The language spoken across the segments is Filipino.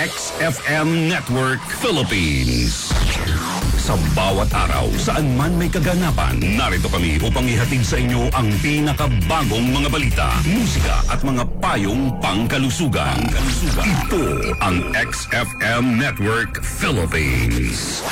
XFM Network Philippines. Sa bawat araw, saan man may kaganapan, narito kami upang ihatid sa inyo ang pinakabagong mga balita, musika at mga payong pangkalusugan. Ito ang XFM Network Philippines.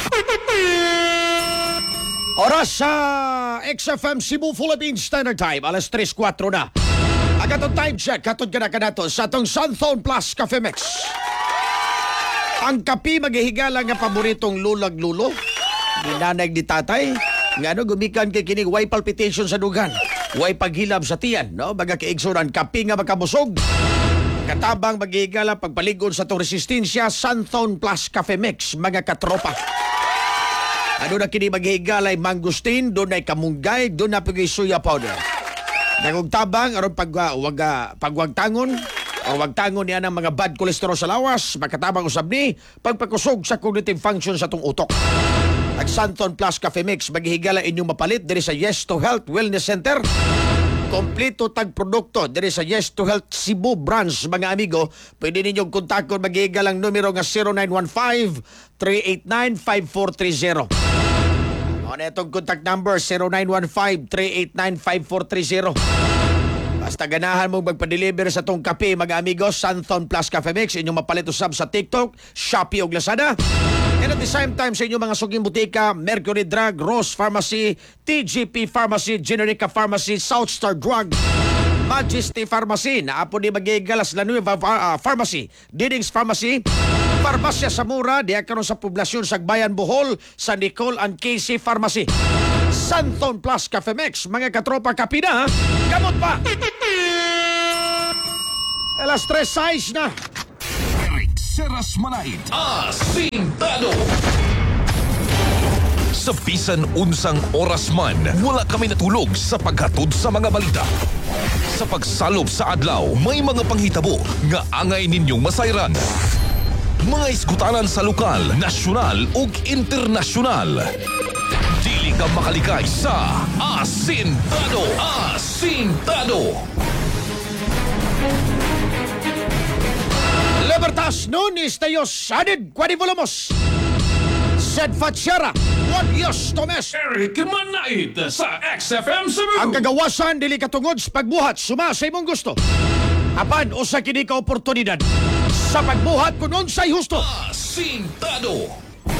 Oras sa XFM Cebu Philippines Standard Time, alas 3:04 na. Agatong time check, katod ka na to sa atong Sunthorn Plus Cafe Mix. Ang kapi maghihigala nga paboritong lulag-lulo. Ginanay ni tatay. Nga gumikan kay kining way palpitation sa dugan. Way paghilab sa tiyan, no? Baga kaigsunan, kapi nga makabusog. Katabang maghihigala pagpaligon sa itong resistensya, Sunthorn Plus Cafe Mix, mga katropa. Ano na kini maghihigalay mangustin, doon ay kamunggay, doon na pagay suya powder. Nagugtabang, aron pagwagtangon, o wagtangon niya ng mga bad cholesterol sa lawas, makatabang usab ni, pagpakusog sa cognitive function sa itong utok. Ang Sunthorn Plus Cafe Mix, maghihigala inyong mapalit diri sa Yes to Health Wellness Center. Kompleto tag produkto diri sa Yes to Health Cebu branch, mga amigo. Pwede ninyong kontakon, maghihigalang numero nga 0915-389-5430. Ano itong contact number? 0915-389-5430. Basta ganahan mong magpa-deliver sa itong kape, mga amigos, Sunthorn Plus Cafe Mix. Inyong mapalit usab sa TikTok, Shopee o Lazada. And at the same time, sa inyong mga suging butika, Mercury Drug, Rose Pharmacy, TGP Pharmacy, Generica Pharmacy, Southstar Drug, Majesty Pharmacy, naapo ni Magigalas La Nueva Pharmacy, Didings Pharmacy, Farmasya Samura, diya karon sa poblasyon sa Bayan Bohol, sa Nicole and Casey Pharmacy. Sunthorn Plus Cafe Mix, mga katropa, kapina, gamot pa! Alas 3:06 na. Eric Seras Manait, Asintado. Sa bisan unsang oras man, wala kami natulog sa paghatod sa mga balita. Sa pagsalob sa adlaw, may mga panghitabo nga angay ninyong masayran. Mga iskutanan sa lokal, nasyonal ug internasyonal. Dili ka makalikay sa Asintado. Asintado. Libertas Nunes Tayos Adid Quadivolamos Sed Fatsyara Wadios Tomes Eric Manait sa XFM Cebu. Ang kagawasan dili katungod sa pagbuhat suma sa imong gusto. Apan usa kini ka oportunidad sa pagbuhat kun unsay husto. Asintado.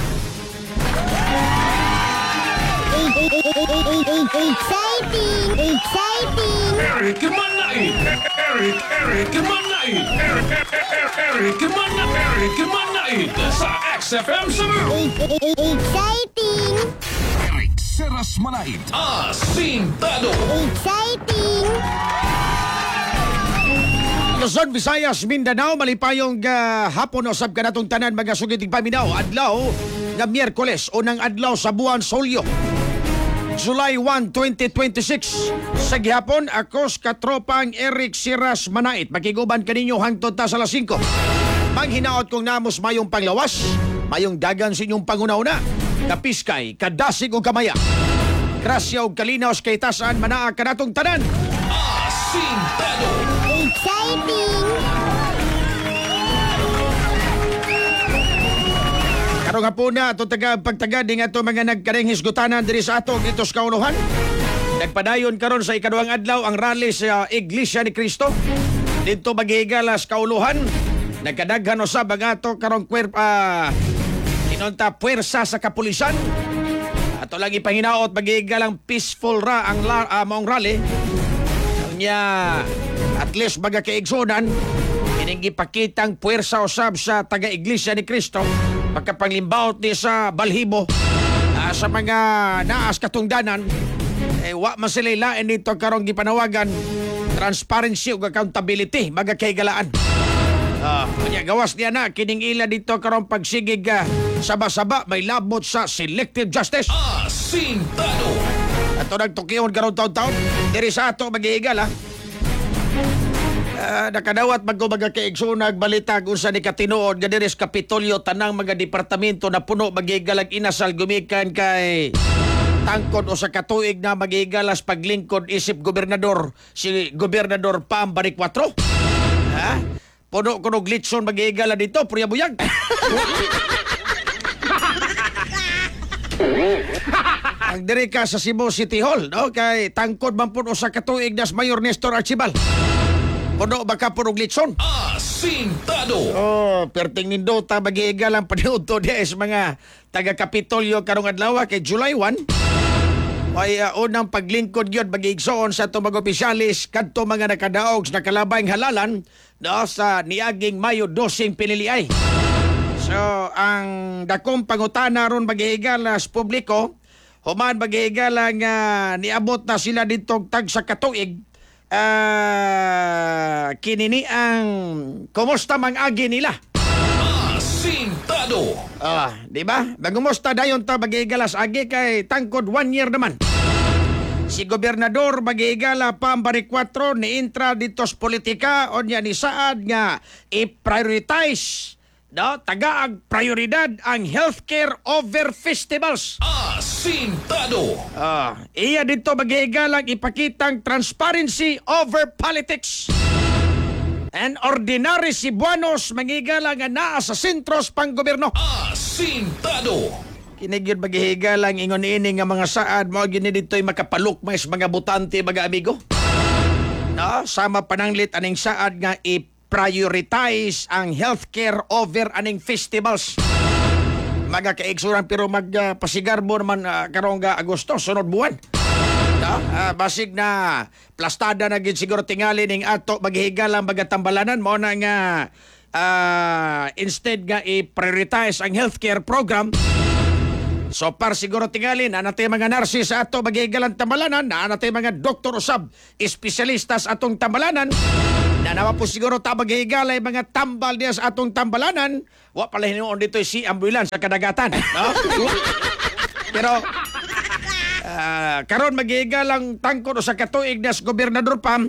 Exciting! Eric Manait. Eric Manait. Eric Manait sa XFM Cebu. Exciting! Eric Seras Manait, Asintado. Exciting! Luzon, Visayas, Mindanao, malipayong hapon usab ka natong tanan mga sugiting paminaw. Adlaw nga Miyerkules, unang adlaw sa buwan Solyo. July 1, 2026. Sa gihapon, ako sa katropang Eric Seras Manait. Makiguban kaninyo hangtod ta sa alas 5. Manghinaot kong namos mayong panglawas, mayong dagan sa inyong pangunauna, kapiskay, kadasig o kamaya. Grasya o kalinaos kay tasaan manaa ka natong tanan. Asintado. Exciting! Karong hapon na ito pagtagad nga ito mga nagkaring hisgutanan diri sa ato dito sa kauluhan. Nagpadayon karon sa ikaduhang adlaw ang rally sa Iglesia ni Cristo. Dito maghihigala sa kauluhan. Nagkadaghan usab ang ato karong inunta puwersa sa kapulisan. Ato lang ipanginaot maghihigalang peaceful ra ang maong rally. Nya at least baga kaigsunan ining gipakitang puwersa usab sa taga-Iglesia ni Cristo pagkapanglimbaot ni sa balhibo sa mga naas katungdanan wa man sila lain dito karong gipanawagan transparency ug accountability baga kaygalaan. Kanya gawas niya na kining ila dito karong pagsigig saba-saba may labot sa selective justice. Asintado. Ato nagtukihon karong taon-taon diri sa ato maghihigala. Nakadawat magkumaga kay Igsunag balitag unsa ni katinuod nga diri sa Kapitolyo tanang mga departamento na puno magigalag inasal gumikan kay tangkod o sa katuig na magigalas paglingkod isip gobernador si Gobernador Pam Bari 4. puno kunog litson mag-iigala dito, purya-buyag. Ang diri ka sa Cebu City Hall, no? Kay tangkod man po sa katuig nas Mayor Nestor Archibal. Puno ba ka punog litson? Asintado. Oh, perting nindota mag-iigalang paniud to des mga taga-Kapitolyo karong adlaw kay July 1. Ay unang paglingkod yun mag-iigsoon sa itong mga opisyalis kadto mga nakadaog sa nakalabayng halalan no, sa niaging Mayo 12 piniliay. So, ang dakong pangutana ron mag-ihigala sa publiko, human mag-ihigala nga niabot na sila dito tag sa katuig, kinini ang kumusta mang agi nila. Asintado. Di ba? Bagumusta dayon ta mag-iigala sa agi kay tangkod 1 year naman. Si Gobernador mag-iigala pa ang bari 4 ni intra dito sa politika o niya ni saad nga i-prioritize no, tagaag prioridad ang healthcare over festivals. Asintado. Iya dito mag-iigalang ipakitang transparency over politics. And ordinary Cebuanos mag-iigala nga naa sa sentros pang gobyerno. Asintado. Kinigyon mag-ihigalang ingon ini nga mga saad mo gini dito'y makapalukmay sa mga butante, mga amigo. No, sama pananglit aning saad nga i-prioritize ang healthcare over aning festivals. Mga kaigsuran pero magpasigar mo naman karong Agosto, sunod buwan. No? Basig na plastada na gid siguro tingali ning ato maghihigalang magatambalanan mo na nga instead nga i-prioritize ang healthcare program. So par siguro tingali na natay mga nurses sa ato maghihigalang tambalanan, na natay mga doktor usab, espesyalistas atong tambalanan, na nawa po siguro ta maghihigalay mga tambal diya sa atong tambalanan, wa pala hinuon dito si ambulance sa kadagatan. No? Pero karon maghihigalang tangkod sa katuig na sa Gobernador Pam,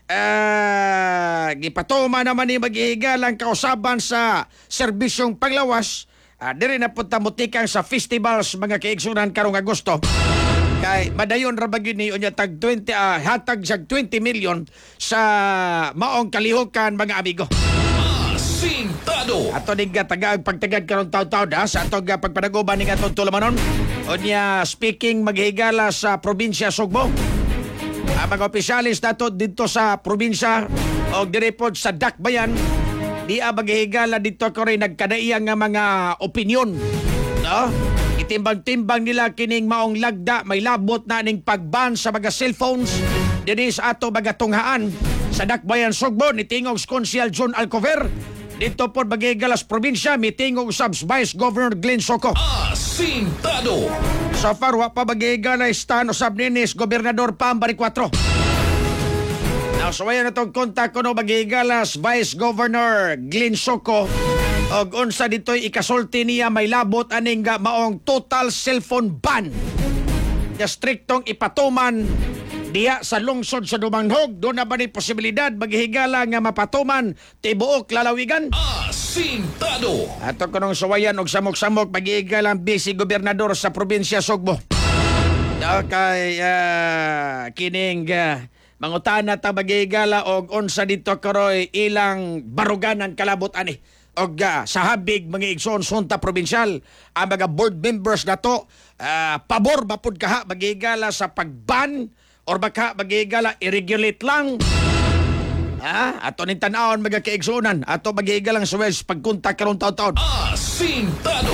gipatuma naman ni maghihigalang kausaban sa serbisyong panglawas. Diri na punta mutikang sa festivals mga kaigsunan karong Agosto. Kay madayon ra bagid ni unya tag 20 hatag sa 20 million sa maong kalihukan mga amigo. Asintado. Ato ning tagag pagtagad karon taw-taw sa atong pagpanaguban ning atong tulamanon. Unya speaking maghigala sa probinsya Sugbo. Ang mga opisyalis nato dito sa probinsya o direpod sa Dakbayan, di maghihigala dito ko rin nagkadaiyang nga mga opinyon. No? Itimbang-timbang nila kining maong lagda, may labot na ning pagban sa mga cellphones. Dini sa ato mga tunghaan sa Dakbayan Sugbo ni tingog Konsyal John Alcover. Dito po maghihigala sa probinsya, mitingog sab Vice Governor Glenn Soco. Asintado. So far, wa pa maghihigala stan usab ninis Gobernador Pambari 4. Suwayan na itong kontak ko no maghigalas Vice Governor Glenn Soco og unsa dito'y ikasulti niya may labot aning maong total cellphone ban na striktong ipatuman diya sa lungsod sa Dumanghog. Doon na ba ni posibilidad maghigala nga mapatuman tibuok lalawigan? Asintado. Ato ko nung suwayan og samok-samok maghigalang Vice Gobernador sa probinsya Sugbo. Okay, kining mangutana ta magigala og unsa dito karoy ilang baruganan kalabot ani og sa habig mga igsoon sunta probinsyal ang mga board members nato pabor mapud kaha magigala sa pagban or baka magigala i-regulate lang. Ato ning tan-awon mga kaigsuonan ato magigalang sa West pagkontak karon taon-taon. Asintado.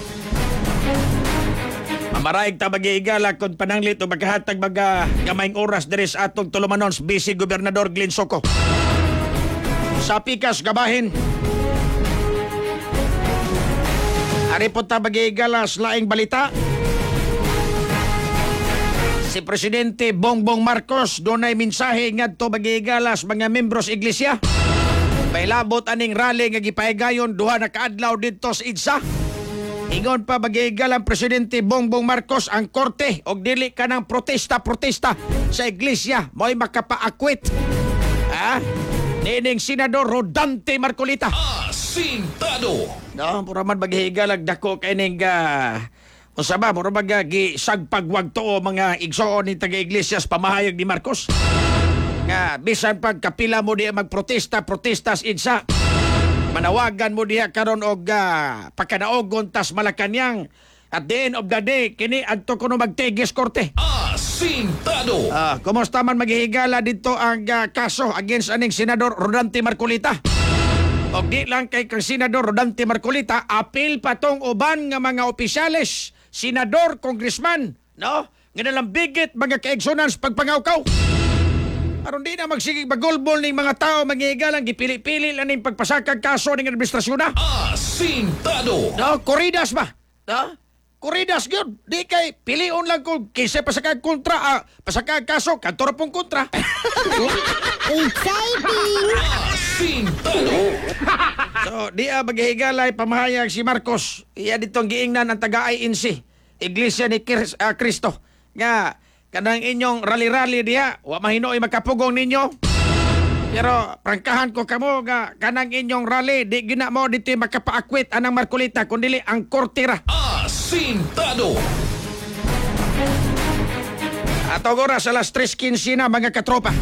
Maraig ta mag-iigala kung pananglit o magkahatag mga gamayng oras diri sa atong tulumanon sa Vice Gobernador Glenn Soco. Sa pikas gabahin. Ari po ta mag-iigala sa laing balita. Si Presidente Bongbong Marcos dunay mensahe ngadto mag-iigala sa mga membros iglesia. May labot aning rally nga gipahigayon duha na kaadlaw dito sa IDSA. Ingon pa magigalang Presidente Bongbong Marcos ang korte og dili ka ng protesta-protesta sa iglesia mo'y makapaakwit. Nining Senador Rodante Marcolita. Asintado. No, pura man maghigalag dako kay ning usaba pura magisagpagwag to mga igsoon ni taga-iglesia sa pamahayag ni Marcos. Nga bisan pag kapila mo di magprotesta-protestas insa. Manawagan mo diha karon og pagkanaogon tas Malacañang. At the end of the day, kini adto kuno magtigis korte. Asintado. Kumusta man maghihigala dito ang kaso against aning Senador Rodante Marcolita? O di lang kay kang Senador Rodante Marcolita, apil pa tong uban nga mga opisyales, senador, congressman, no? Nga nalang bigit mga kaigsunan sa pagpangawkaw. Aron di na magsigig bagulbol ning mga tao maghihigalang gipili-pili lang ning pagpasakag kaso ning administrasyon na. Asintado. No, koridas ba? No? Koridas gyud. Di kay pilion lang kung kisa pasakag kontra, pasakag kaso kantor pong kontra. Exciting! Asintado. So, di maghihigalay pamahayag si Marcos. Iya ditong giingnan ang taga-INC, Iglesia ni Cristo. Nga, kanang inyong rally-rally diha, wa mahinoy makapugong ninyo. Pero prangkahan ko kamo nga kanang inyong rally, di gina mo dito makapaakwit anang Marcolita, kundili ang kortira. Asintado. Atong oras alas 3:15 na mga katropa.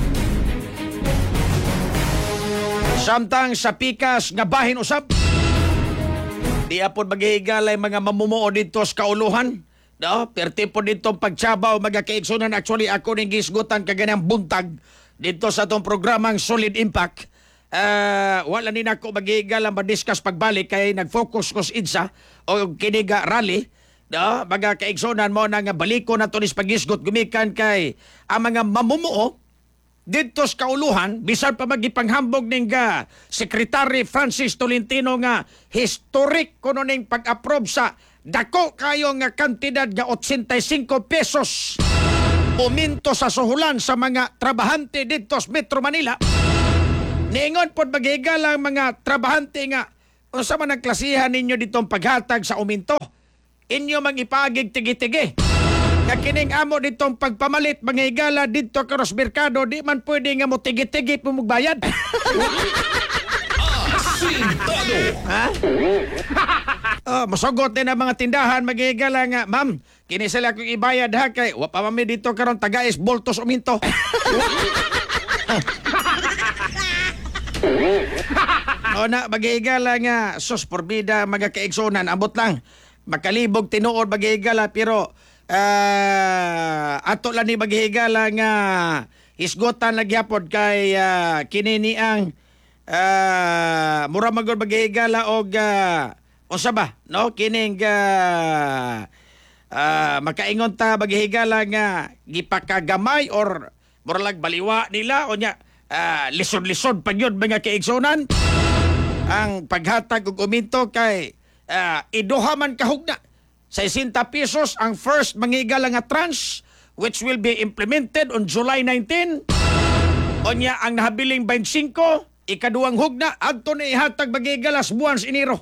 Samtang sa pikas nga bahin usab. Di apod maghihigalay mga mamumuo dito sa kauluhan. No, perti po dito pagtsabaw mga kaigsunan. Actually ako ning gisgutan kaganang buntag dito sa atong programang Solid Impact. Wala ni nako maghihigalang madiscuss pagbalik kay nag-focus ko sa IDSA o kiniga rally. No, mga kaigsunan mo na nga baliko na to nis pagisgot gumikan kay ang mga mamumuo dito sa kauluhan, bisan pa magipanghambog ning Secretary Francis Tolentino nga historic kuno ning pag-approve sa dako kayo nga kantidad nga 85 pesos uminto sa suhulan sa mga trabahante dito sa Metro Manila. Niingon pod maghigalang mga trabahante nga unsa man ang klasihan ninyo ditong paghatag sa uminto. Inyo mang ipagig tigi-tigi. Nga kining amo ditong pagpamalit manghigala dito karos merkado, di man pwede nga mo tigi-tigi pumugbayad. Asintado. Ha? Masugot din ang mga tindahan maghigala nga, ma'am, kini sila kong ibayad ha kay wa pa mami dito karon tagais boltos uminto. O na maghigala nga sus porbida mga kaigsunan, abot lang makalibog tinuod maghigala pero ato lang ni maghihigala nga isgotan lagyapod kay kinini ang mura magod maghihigala og unsa ba no kining makaingon ta maghihigala nga gipakagamay or mura lag baliwa nila o nya lisod-lisod pa yun mga kaigsunan ang paghatag og uminto kay iduha man kahugna. 60 pesos ang first manghigala nga tranche which will be implemented on July 19. Onya ang nahabiling 25, ikaduhang hugna adto na ihatag maghigalas buwan sa Enero.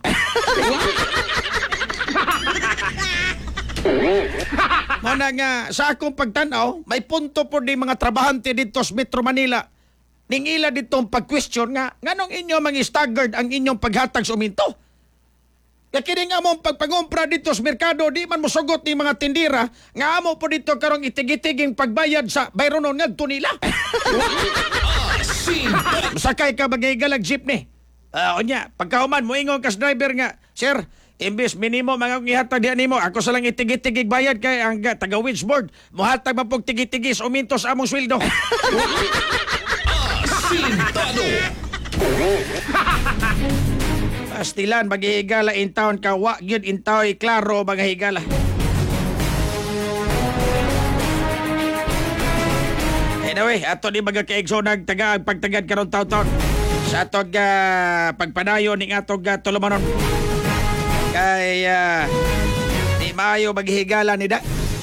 Muna nga sa akong pagtanaw, may punto po di mga trabahante dito sa Metro Manila. Ning ila ditong pag-question nga nganong inyo staggered ang inyong paghatag sa uminto. Kaya nga mong pagpagumpra dito sa merkado, di man mosugot ni mga tindira, nga amo po dito karong itig-itiging pagbayad sa bayronon nga nila. Masakay ka maghigalag jeepney. Onya, pagkahuman mo ingon kas driver nga, sir, imbes minimo mga ihatag diyan nimo, ako sa lang itig-itigig bayad kay ang taga Winchboard, mohatag man pog tigi-tigis umintos among sweldo. Asintado. Pastilan maghihigala in town ka wa gyud in town klaro mga higala. Anyway, ato ni mga kaigsoon taga pagtagad karon taon-taon sa atog pagpadayon ning atog tulumanon. Kay di maayo maghihigala ni da.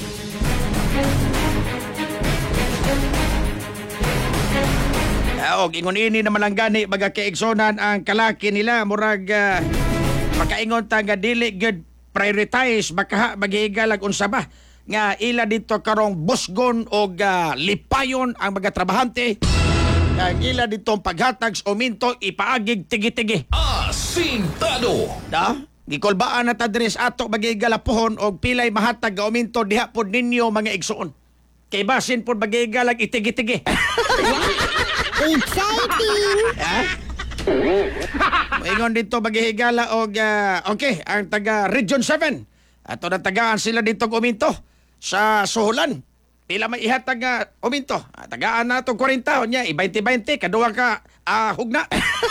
Og ingon ini naman lang gani mga kaigsonan ang kalaki nila murag makaingon ta nga dili good prioritize baka maghigalag unsa ba nga ila dito karong busgon og lipayon ang mga trabahante kag ila dito paghatag sa uminto ipaagig tigi-tigi. Asintado. Da gikolbaan na ta diri sa ato magigalapuhon og pilay mahatag nga uminto diha pod ninyo mga igsuon. Kay basin pod magigalag itigi-tigi. Exciting! Ha? Moingon dito maghihigala og okay, ang taga Region 7. Ato na tagaan sila dito uminto sa Suhulan. Pila may ihatag nga uminto. Tagaan na itong 40 niya, i-20-20, kaduwa ka hugna.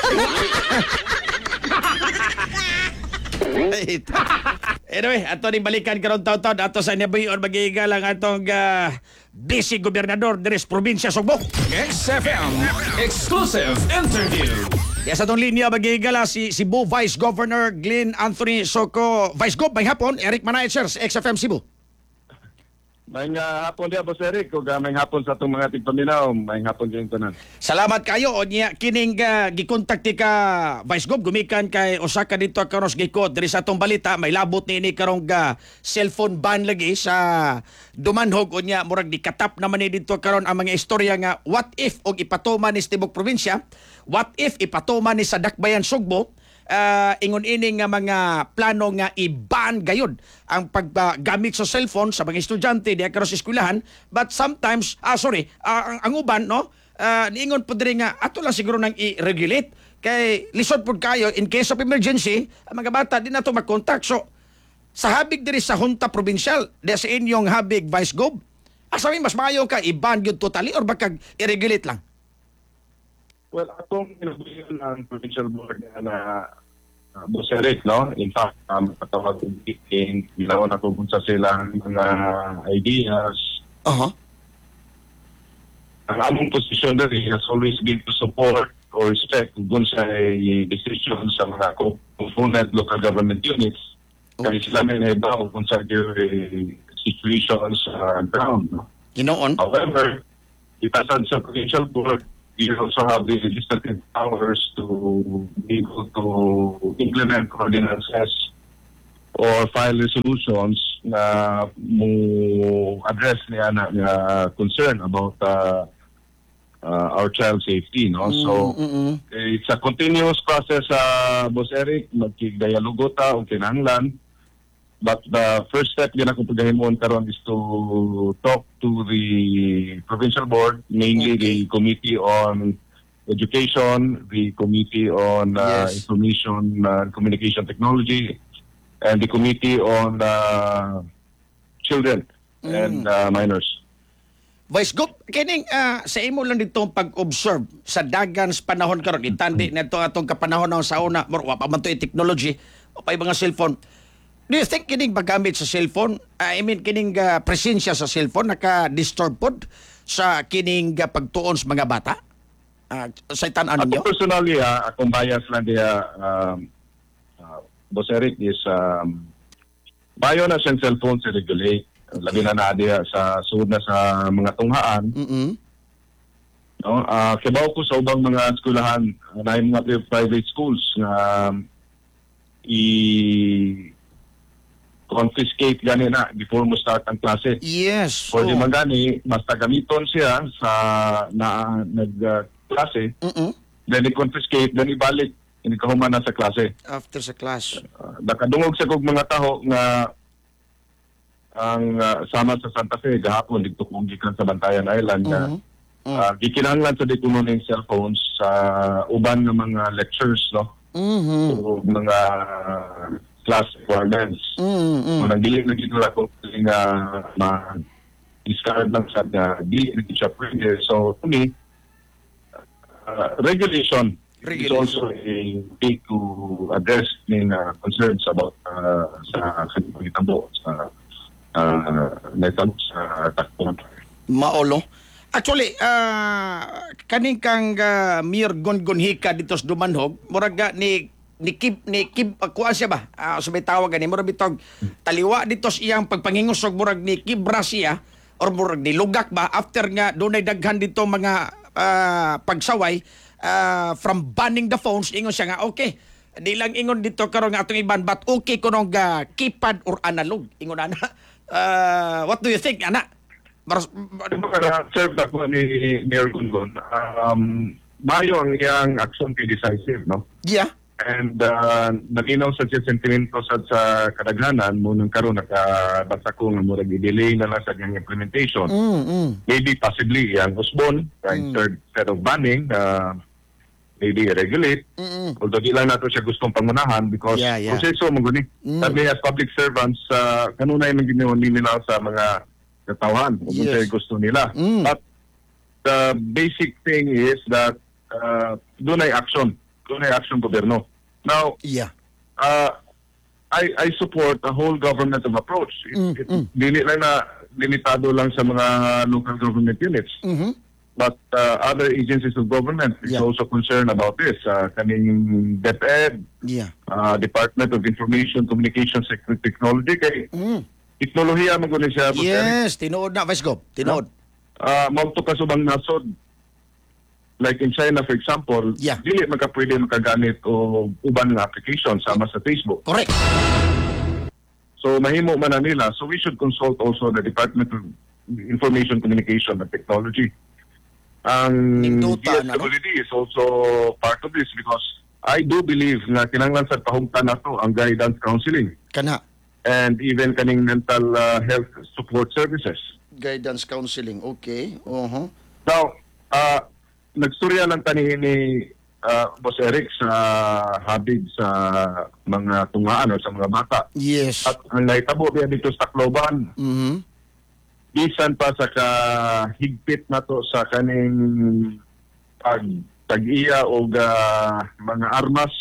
Anyway, ato ni balikan karon taon-taon ato sa Nebuyon maghihigalang atong busy gobernador deres probinsya Sugbo. XFM Exclusive Interview. Kaya sa itong linya maghihigala si Cebu Vice Governor Glenn Anthony Soco. Vice Gov, may hapon, Eric Manayet, sir, sa XFM Cebu. May hapon diya, Boss Eric. Kung may hapon sa itong mga tigpaminaw, may hapon din tanan. Salamat kayo. O niya, kining gikontakti ka, Vice Gov, gumikan kay Osaka dito karos gikot. Dari sa itong balita, may labot ni karong cellphone ban lagi sa Dumanhog. O niya, murag di katap naman ni dito karon ang mga istorya nga, what if og ipatuman ni Tibok Provinsya, what if ipatuman ni sa Dakbayan Sugbo, ingon ini nga mga plano nga i-ban gayud ang paggamit sa cellphone sa mga estudyante diya karon sa eskwelahan, but sometimes ang uban no niingon pud diri nga ato lang siguro nang i-regulate kay lisod pud kayo in case of emergency ang mga bata di na to mag-contact. So sa habig diri sa Junta Provincial di sa inyong habig, Vice Gov, asa mas maayo ka i-ban gyud totally or baka i-regulate lang? Well, akong inabuyan ang provincial board na Boss Eric, no? In fact, patawag kong meeting, ginawa na ko sa silang mga ideas. Ang among position na rin has always been to support or respect kung sa decision sa mga component local government units. Kaya sila may naibaw kung sa situations sa ground. No? Ginoon? However, itasan sa provincial board, we also have the legislative powers to be able to implement ordinances or file resolutions na mo address niya na concern about our child safety, no? So it's a continuous process, Boss Eric, magkigdialogo ta o kinahanglan. But the first step din akong pagahimon karon is to talk to the provincial board, mainly the Committee on Education, the Committee on Information and Communication Technology, and the Committee on Children and Minors. Vice Gov, kining sa imo lang dito pag-observe sa dagan sa panahon karon itandi na ito atong kapanahon sa una, wa pa man to technology o pa mga cellphone. Do you think kining paggamit sa cellphone, I mean kining presensya sa cellphone naka-disturb pod sa kining pagtuon sa mga bata? Sa tanan ninyo? Ako personally, akong bias lang diya, Boss Eric, is bayo na siyang cellphone sa regulate. Labi na diya sa sud na sa mga tunghaan. No, kibaw ko sa ubang mga eskwelahan na yung mga private schools na confiscate gani na before mo start ang klase. Yes. For di man gani, basta gamiton siya sa nag-klase, then i-confiscate, then ibalik, inikahuman na sa klase. After sa class. Nakadungog sa kong mga taho nga ang sama sa Santa Fe, gahapon, dito kong gikan sa Bantayan Island na gikinahanglan sa dito ng cellphones sa uban ng mga lectures, no? So, mga class requirements. Kung nagdilig na gito lang kung ma-discard lang sa di siya pwede. So, to me, regulation is also a way to address the concerns about sa kanitabo sa netang sa takbo. Maolo. Actually, kaning kang Mayor Gongonhika dito sa Dumanhog, murag ni kuan siya ba? Sabay tawag gani murag bitog taliwa dito sa iyang pagpangingusog murag ni kibra siya or murag ni lugak ba after nga dunay daghan dito mga pagsaway from banning the phones. Ingon siya nga okay, di lang ingon dito karon nga atong iban but okay kuno nga keypad or analog. Ingon ana. What do you think ana? Serve ako ni Mayor Gungon. Mayo ang iyang action kay decisive, no? Yeah. And naginaw sa sentimento sa kadaghanan mo nung karon nakabasa ko nga murag i-delay na lang sa kanyang implementation. Maybe possibly ang Usbon, instead of banning, maybe regulate. Although di lang nato siya gustong pangunahan because Yeah, yeah. proseso mo guni. Sabi as public servants, kanunay man ginawa nila sa mga katawhan kung Yes. gusto nila. But the basic thing is that doon ay action. Doon ay action gobyerno. Now, Yeah. I support a whole government of approach. Dili lang na limitado lang sa mga local government units. But other agencies of government is Yeah. also concerned about this. Kaning DepEd, Yeah. Department of Information, Communications and Technology, kay teknolohiya magunin siya. Yes, tinuod na, Vice Gov. Tinuod. Mauto ka subang nasod. Like in China, for example, Yeah. dili pwede makagamit o uban nga application sama sa Facebook. Correct. So mahimo man na nila. So we should consult also the Department of Information, Communication and Technology. Ang Nindota na, no? DSWD is also part of this because I do believe na kinahanglan sa pahungtan nato ang guidance counseling Kana. and even kaning mental health support services. Guidance counseling. Okay. Now, nagstorya lang tani ni Boss Eric sa habig sa mga tungaan o sa mga bata. Yes. At ang naitabo biya dito sa Tacloban, bisan pa sa kahigpit na to sa kaning tag-iya o mga armas,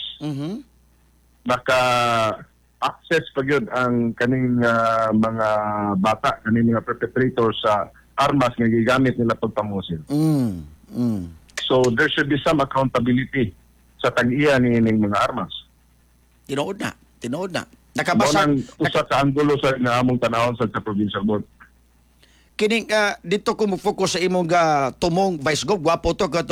naka-access pa yun ang kaning mga bata, kaning mga perpetrators sa armas nga gigamit nila pagpamusil. So there should be some accountability sa tag-iya ni mga armas. Tinuod na. Tinuod na. Mao Nakabasa. nang usa ka anggulo sa nga among tanawon sa provincial board. Kining dito ko mo focus sa imong tumong Vice Gov. Gwapo to